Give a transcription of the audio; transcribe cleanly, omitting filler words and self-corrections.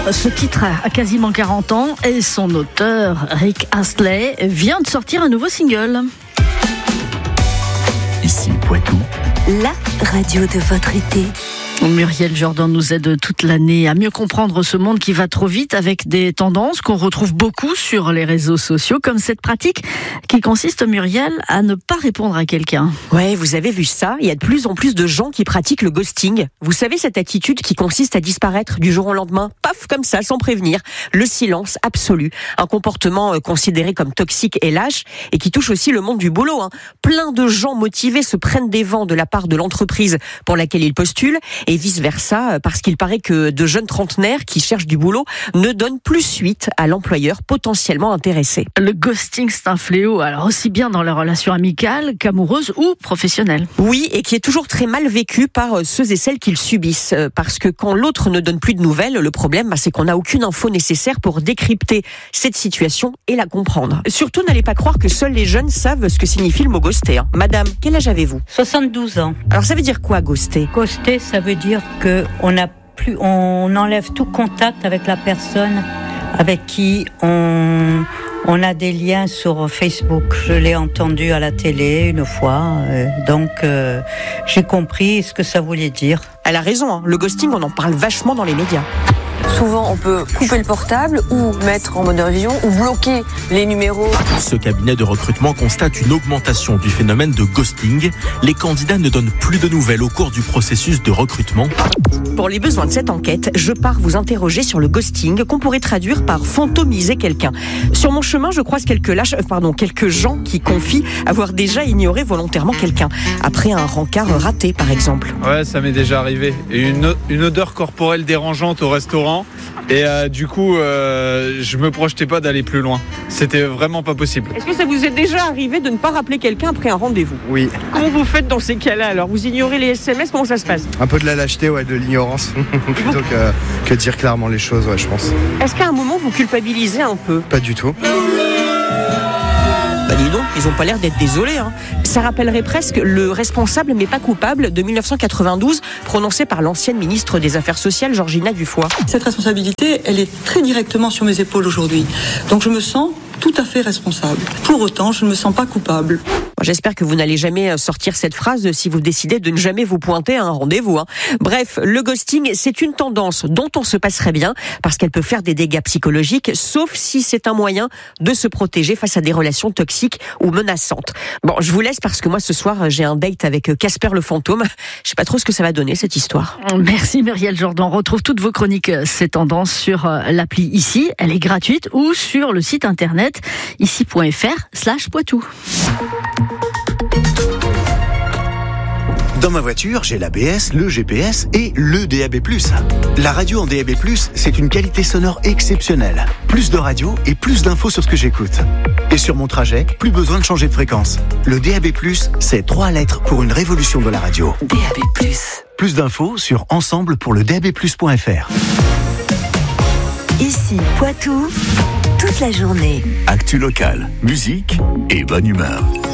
Ce titre a quasiment 40 ans et son auteur, Rick Astley, vient de sortir un nouveau single. Ici Poitou, la radio de votre été. Muriel Jordan nous aide toute l'année à mieux comprendre ce monde qui va trop vite avec des tendances qu'on retrouve beaucoup sur les réseaux sociaux, comme cette pratique qui consiste, Muriel, à ne pas répondre à quelqu'un. Ouais, vous avez vu ça, il y a de plus en plus de gens qui pratiquent le ghosting. Vous savez, cette attitude qui consiste à disparaître du jour au lendemain, paf, comme ça, sans prévenir. Le silence absolu, un comportement considéré comme toxique et lâche et qui touche aussi le monde du boulot. Plein de gens motivés se prennent des vents de la part de l'entreprise pour laquelle ils postulent et vice-versa, parce qu'il paraît que de jeunes trentenaires qui cherchent du boulot ne donnent plus suite à l'employeur potentiellement intéressé. Le ghosting, c'est un fléau, alors aussi bien dans les relations amicales qu'amoureuses ou professionnelles. Oui, et qui est toujours très mal vécu par ceux et celles qui le subissent, parce que quand l'autre ne donne plus de nouvelles, le problème, c'est qu'on n'a aucune info nécessaire pour décrypter cette situation et la comprendre. Surtout, n'allez pas croire que seuls les jeunes savent ce que signifie le mot ghoster. Madame, quel âge avez-vous ? 72 ans. Alors ça veut dire quoi, ghoster ? Ghoster, ça veut dire on enlève tout contact avec la personne avec qui on a des liens sur Facebook. Je l'ai entendu à la télé une fois, donc j'ai compris ce que ça voulait dire. Elle a raison, le ghosting, on en parle vachement dans les médias. Souvent, on peut couper le portable ou mettre en mode révision ou bloquer les numéros. Ce cabinet de recrutement constate une augmentation du phénomène de ghosting. Les candidats ne donnent plus de nouvelles au cours du processus de recrutement. Pour les besoins de cette enquête, je pars vous interroger sur le ghosting, qu'on pourrait traduire par fantomiser quelqu'un. Sur mon chemin, je croise quelques gens qui confient avoir déjà ignoré volontairement quelqu'un, après un rencard raté par exemple. Ouais, ça m'est déjà arrivé. Une odeur corporelle dérangeante au restaurant. Et du coup, je me projetais pas d'aller plus loin. C'était vraiment pas possible. Est-ce que ça vous est déjà arrivé de ne pas rappeler quelqu'un après un rendez-vous ? Oui. Comment vous faites dans ces cas-là alors ? Vous ignorez les SMS, comment ça se passe ? Un peu de la lâcheté, ouais, de l'ignorance, plutôt que dire clairement les choses, ouais, je pense. Est-ce qu'à un moment vous culpabilisez un peu ? Pas du tout. Dis donc, ils ont pas l'air d'être désolés. Ça rappellerait presque le responsable mais pas coupable de 1992, prononcé par l'ancienne ministre des Affaires sociales, Georgina Dufoy. Cette responsabilité, elle est très directement sur mes épaules aujourd'hui. Donc je me sens tout à fait responsable. Pour autant, je ne me sens pas coupable. J'espère que vous n'allez jamais sortir cette phrase si vous décidez de ne jamais vous pointer à un rendez-vous. Bref, le ghosting, c'est une tendance dont on se passerait bien parce qu'elle peut faire des dégâts psychologiques, sauf si c'est un moyen de se protéger face à des relations toxiques ou menaçantes. Bon, je vous laisse parce que moi, ce soir, j'ai un date avec Casper le fantôme. Je sais pas trop ce que ça va donner, cette histoire. Merci Muriel Jordan. On retrouve toutes vos chroniques, ces tendances, sur l'appli Ici. Elle est gratuite ou sur le site internet ici.fr/Poitou. Dans ma voiture, j'ai l'ABS, le GPS et le DAB+. La radio en DAB+, c'est une qualité sonore exceptionnelle. Plus de radio et plus d'infos sur ce que j'écoute. Et sur mon trajet, plus besoin de changer de fréquence. Le DAB+, c'est 3 lettres pour une révolution de la radio. DAB+. Plus d'infos sur ensemble-pour-le-DAB+.fr. Ici, Poitou, toute la journée. Actu locale, musique et bonne humeur.